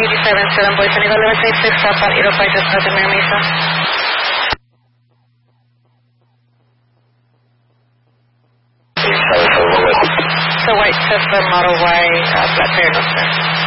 87 Boys, Indigo 1186, southbound 805, just north of Mira Mesa. It's a white Tesla Model Y, black tire, no sir.